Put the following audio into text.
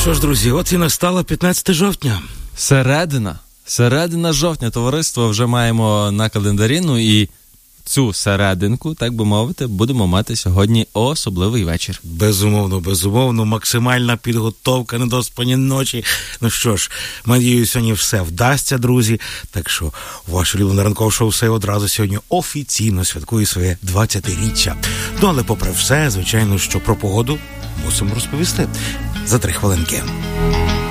що ж, друзі, от і настало 15 жовтня. Середина жовтня, товариство, вже маємо на календарі, ну і цю серединку, так би мовити, будемо мати сьогодні особливий вечір. Безумовно, максимальна підготовка, недоспані ночі. Ну що ж, надію, сьогодні все вдасться, друзі. Так що ваше улюблене ранкове шоу «Все одразу» сьогодні офіційно святкує своє 20-річчя. Ну, але попри все, звичайно, що про погоду мусимо розповісти за 3 хвилинки.